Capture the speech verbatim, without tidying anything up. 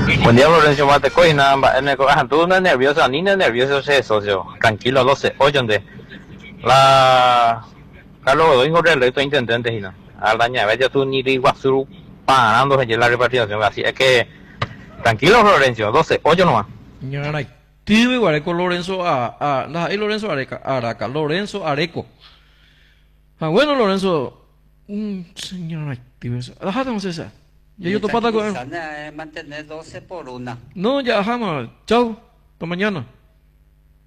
Buen día, Lorenzo Mateco, y nada, en el corazón, tú no es nervioso, ni no es nervioso ese socio. Tranquilo, lo sé. Oye, ¿dónde? La... Carlos Godoy, Jorge, le estoy intentando, y no. A la ñave, yo tú ni digo azul, parando la repartición, así es que... Tranquilo, Lorenzo, doce, oye nomás. Ñaray, tío igual con Lorenzo a a la hay Lorenzo Areca, Araca, Lorenzo Areco. Ah, bueno, Lorenzo, mm, señor activo eso. Ajá, entonces esa. Ya yo Me topata con él. tranquilizan, eh, mantener doce por una. No, ya, ajá, ma. Chao. Hasta mañana.